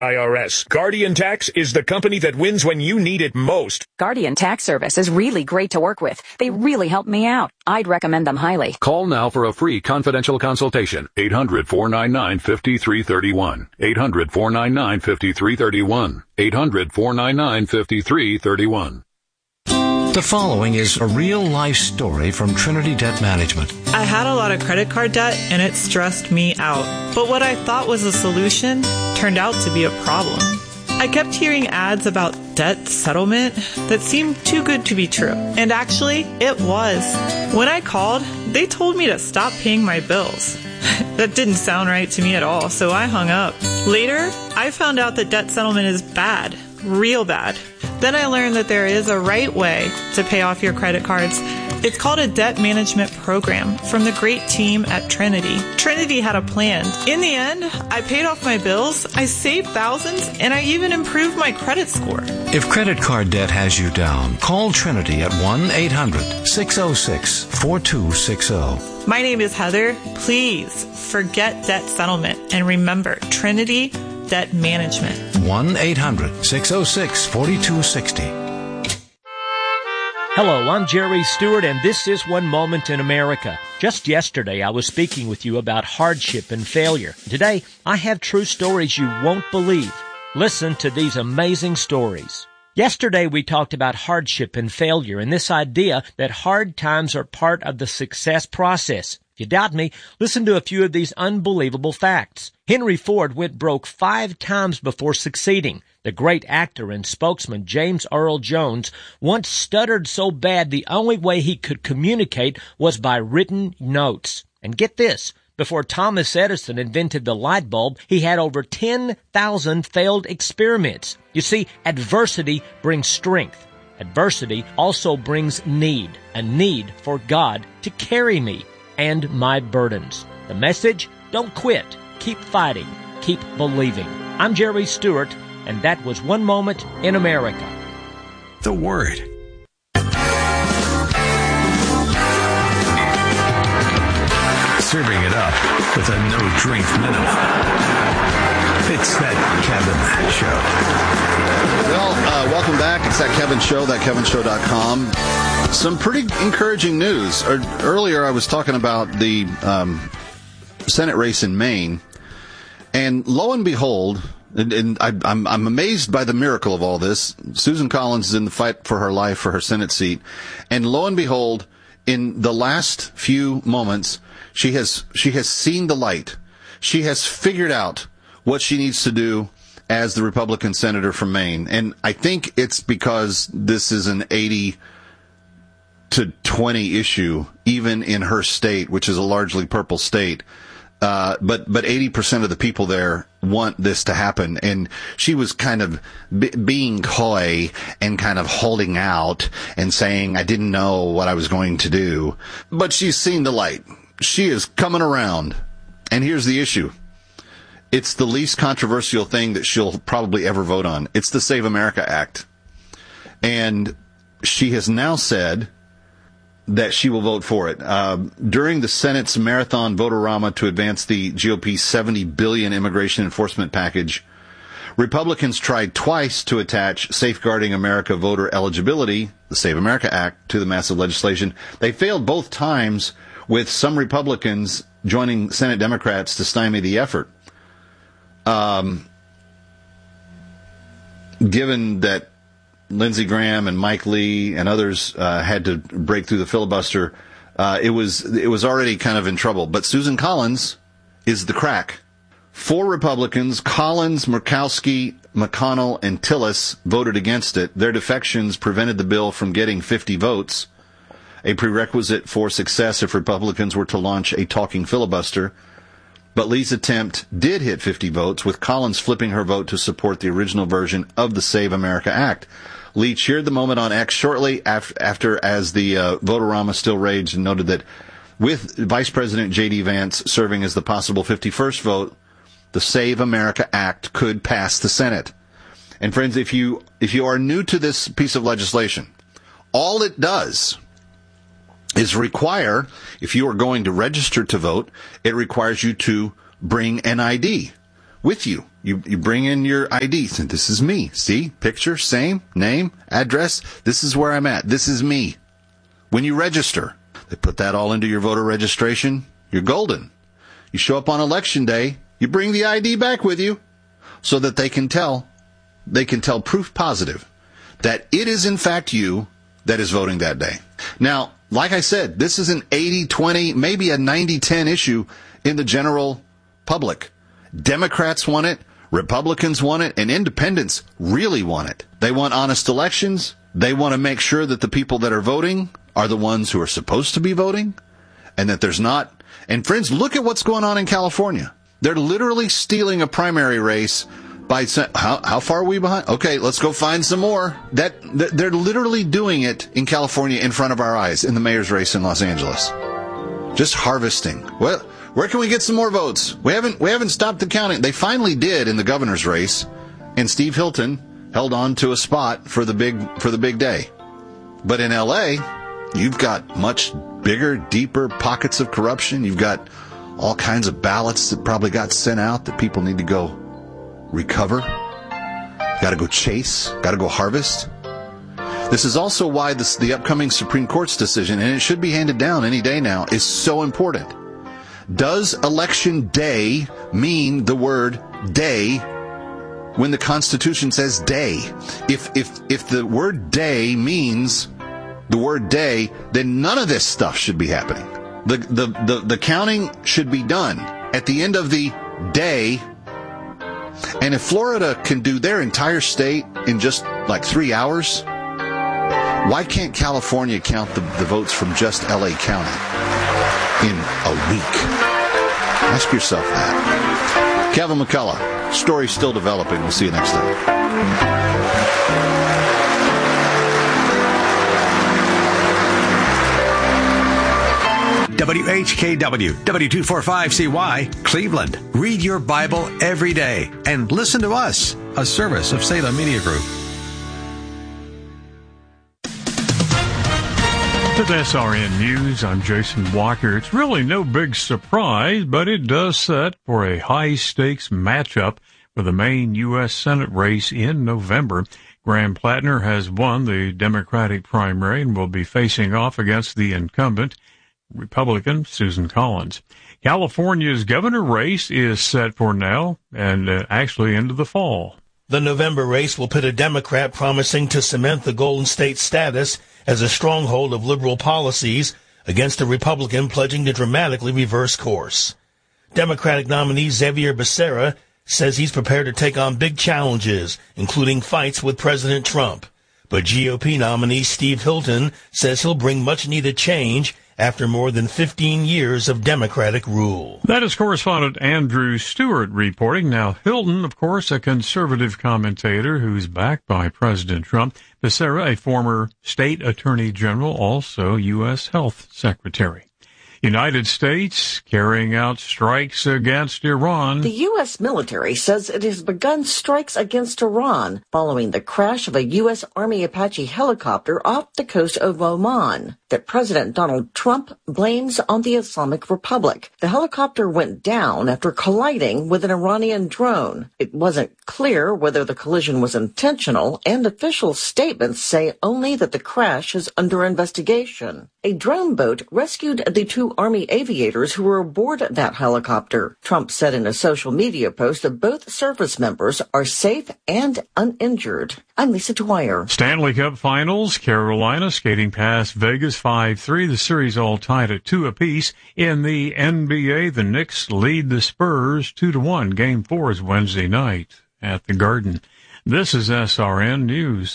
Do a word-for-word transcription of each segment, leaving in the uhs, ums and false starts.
I R S. Guardian Tax is the company that wins when you need it most. Guardian Tax Service is really great to work with. They really helped me out. I'd recommend them highly. Call now for a free confidential consultation. eight hundred, four nine nine, five three three one. eight hundred, four nine nine, five three three one. eight hundred, four nine nine, five three three one. The following is a real-life story from Trinity Debt Management. I had a lot of credit card debt, and it stressed me out. But what I thought was a solution turned out to be a problem. I kept hearing ads about debt settlement that seemed too good to be true. And actually, it was. When I called, they told me to stop paying my bills. That didn't sound right to me at all, so I hung up. Later, I found out that debt settlement is bad. Real bad. Then I learned that there is a right way to pay off your credit cards. It's called a debt management program from the great team at Trinity. Trinity had a plan. In the end, I paid off my bills, I saved thousands, and I even improved my credit score. If credit card debt has you down, call Trinity at one eight hundred, six oh six, four two six oh. My name is Heather. Please forget debt settlement and remember Trinity Debt Management. one eight hundred, six oh six, four two six oh. Hello, I'm Jerry Stewart, and this is One Moment in America. Just yesterday, I was speaking with you about hardship and failure. Today, I have true stories you won't believe. Listen to these amazing stories. Yesterday, we talked about hardship and failure and this idea that hard times are part of the success process. If you doubt me, listen to a few of these unbelievable facts. Henry Ford went broke five times before succeeding. The great actor and spokesman James Earl Jones once stuttered so bad the only way he could communicate was by written notes. And get this, before Thomas Edison invented the light bulb, he had over ten thousand failed experiments. You see, adversity brings strength. Adversity also brings need, a need for God to carry me and my burdens. The message? Don't quit. Keep fighting. Keep believing. I'm Jerry Stewart, and that was One Moment in America. The Word. Serving it up with a no-drink minimum. It's That Kevin Show. Well, uh, welcome back. It's That Kevin Show, that kevin show dot com. Some pretty encouraging news. Earlier, I was talking about the um, Senate race in Maine, and lo and behold, and, and I, I'm, I'm amazed by the miracle of all this. Susan Collins is in the fight for her life for her Senate seat, and lo and behold, in the last few moments, she has she has seen the light. She has figured out what she needs to do as the Republican senator from Maine, and I think it's because this is an eighty to twenty issue, even in her state, which is a largely purple state. Uh, but, but eighty percent of the people there want this to happen. And she was kind of b- being coy and kind of holding out and saying, I didn't know what I was going to do. But she's seen the light. She is coming around. And here's the issue. It's the least controversial thing that she'll probably ever vote on. It's the Save America Act. And she has now said that she will vote for it. Uh, during the Senate's marathon vote-a-rama to advance the G O P's seventy billion dollars immigration enforcement package, Republicans tried twice to attach Safeguarding America voter eligibility, the Save America Act, to the massive legislation. They failed both times, with some Republicans joining Senate Democrats to stymie the effort. Um, given that Lindsey Graham and Mike Lee and others uh, had to break through the filibuster, uh, it was it was already kind of in trouble. But Susan Collins is the crack. Four Republicans, Collins, Murkowski, McConnell, and Tillis, voted against it. Their defections prevented the bill from getting fifty votes, a prerequisite for success if Republicans were to launch a talking filibuster. But Lee's attempt did hit fifty votes, with Collins flipping her vote to support the original version of the Save America Act. Lee cheered the moment on X shortly after, as the uh, vote-a-rama still raged, and noted that with Vice President J D. Vance serving as the possible fifty-first vote, the Save America Act could pass the Senate. And friends, if you if you are new to this piece of legislation, all it does is require, if you are going to register to vote, it requires you to bring an I D with you. You you bring in your I D. And this is me. See? Picture, same, name, address. This is where I'm at. This is me. When you register, they put that all into your voter registration. You're golden. You show up on election day. You bring the I D back with you so that they can tell, they can tell proof positive that it is in fact you that is voting that day. Now, like I said, this is an eighty twenty, maybe a ninety ten issue in the general public. Democrats want it, Republicans want it, and independents really want it. They want honest elections. They want to make sure that the people that are voting are the ones who are supposed to be voting, and that there's not. And friends, look at what's going on in California. They're literally stealing a primary race by saying, how, how far are we behind? Okay, let's go find some more. That they're literally doing it in California in front of our eyes in the mayor's race in Los Angeles. Just harvesting. Well, where can we get some more votes? We haven't we haven't stopped the counting. They finally did in the governor's race, and Steve Hilton held on to a spot for the big for the big day. But in L A, you've got much bigger, deeper pockets of corruption. You've got all kinds of ballots that probably got sent out that people need to go recover. Got to go chase. Got to go harvest. This is also why this, the upcoming Supreme Court's decision, and it should be handed down any day now, is so important. Does election day mean the word day when the Constitution says day? If if if the word day means the word day, then none of this stuff should be happening. The the the, the counting should be done at the end of the day. And if Florida can do their entire state in just like three hours, why can't California count the, the votes from just L A County in a week? Ask yourself that. Kevin McCullough, story still developing. We'll see you next time. W H K W, W two forty-five C Y, Cleveland. Read your Bible every day and listen to us, a service of Salem Media Group. With S R N News, I'm Jason Walker. It's really no big surprise, but it does set for a high-stakes matchup for the main U S Senate race in November. Graham Plattner has won the Democratic primary and will be facing off against the incumbent Republican Susan Collins. California's governor race is set for now and uh, actually into the fall. The November race will pit a Democrat promising to cement the Golden State status as a stronghold of liberal policies against a Republican pledging to dramatically reverse course. Democratic nominee Xavier Becerra says he's prepared to take on big challenges, including fights with President Trump. But G O P nominee Steve Hilton says he'll bring much-needed change after more than fifteen years of Democratic rule. That is correspondent Andrew Stewart reporting. Now, Hilton, of course, a conservative commentator who's backed by President Trump. Becerra, a former state attorney general, also U S Health Secretary. United States carrying out strikes against Iran. The U S military says it has begun strikes against Iran following the crash of a U S Army Apache helicopter off the coast of Oman that President Donald Trump blames on the Islamic Republic. The helicopter went down after colliding with an Iranian drone. It wasn't clear whether the collision was intentional, and official statements say only that the crash is under investigation. A drone boat rescued the two Army aviators who were aboard that helicopter. Trump said in a social media post that both service members are safe and uninjured. I'm Lisa Dwyer. Stanley Cup Finals, Carolina skating past Vegas five three. The series all tied at two apiece. In the N B A, the Knicks lead the Spurs two to one. Game four is Wednesday night at the Garden. This is S R N News.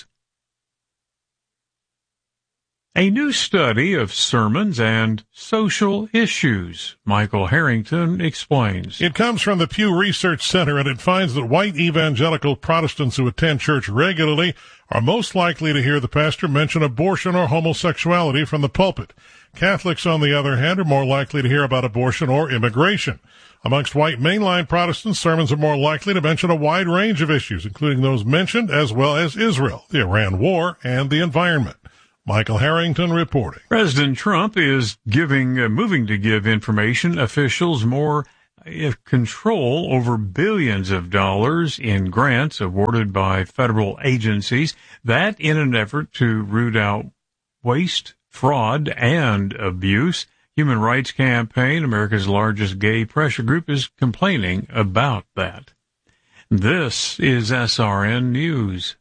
A new study of sermons and social issues. Michael Harrington explains. It comes from the Pew Research Center, and it finds that white evangelical Protestants who attend church regularly are most likely to hear the pastor mention abortion or homosexuality from the pulpit. Catholics, on the other hand, are more likely to hear about abortion or immigration. Amongst white mainline Protestants, sermons are more likely to mention a wide range of issues, including those mentioned, as well as Israel, the Iran war, and the environment. Michael Harrington reporting. President Trump is giving, uh, moving to give information officials more control over billions of dollars in grants awarded by federal agencies. That in an effort to root out waste, fraud, and abuse. Human Rights Campaign, America's largest gay pressure group, is complaining about that. This is S R N News.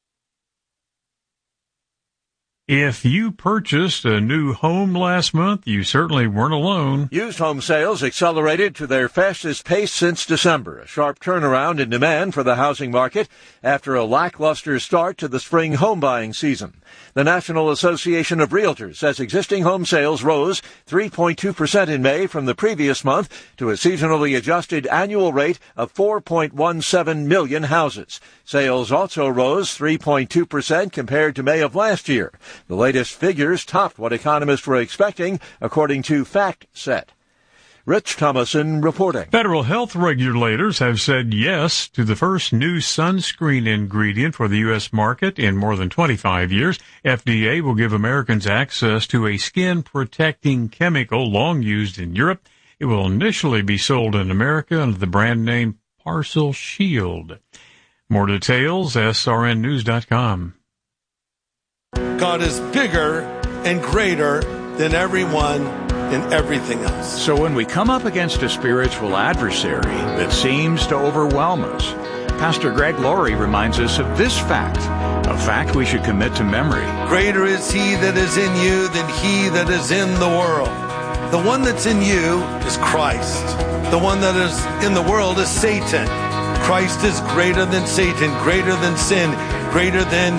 If you purchased a new home last month, you certainly weren't alone. Used home sales accelerated to their fastest pace since December, a sharp turnaround in demand for the housing market after a lackluster start to the spring home buying season. The National Association of Realtors says existing home sales rose three point two percent in May from the previous month to a seasonally adjusted annual rate of four point one seven million houses. Sales also rose three point two percent compared to May of last year. The latest figures topped what economists were expecting, according to FactSet. Rich Thomason reporting. Federal health regulators have said yes to the first new sunscreen ingredient for the U S market in more than twenty-five years. F D A will give Americans access to a skin-protecting chemical long used in Europe. It will initially be sold in America under the brand name Parcel Shield. More details, S R N news dot com. God is bigger and greater than everyone and everything else. So when we come up against a spiritual adversary that seems to overwhelm us, Pastor Greg Laurie reminds us of this fact, a fact we should commit to memory. Greater is he that is in you than he that is in the world. The one that's in you is Christ. The one that is in the world is Satan. Christ is greater than Satan, greater than sin, greater than